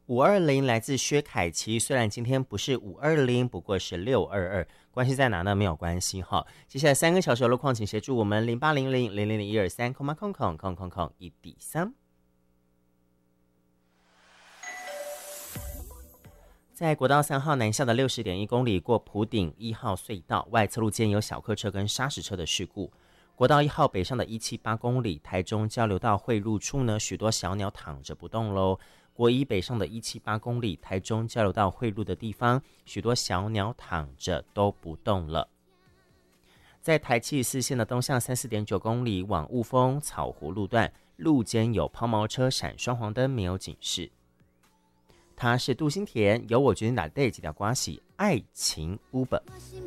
520来自薛凯琪，虽然今天不是520，不过是622，关系在哪呢？没有关系哈。接下来3个小时的路况，请协助我们0800000123空1D3。在国道3号南下的60.1公里过埔顶1号隧道外侧路间有小客车跟砂石车的事故。国道1号北上的178公里台中交流道汇入处呢，许多小鸟躺着不动咯。国一北上的178公里台中交流道汇入的地方，许多小鸟躺着都不动了。在台74线的东向34.9公里往雾峰草湖路段，路间有抛锚车闪双黄灯，没有警示。他是杜新田，由我决定打对几条瓜喜爱情 Uber。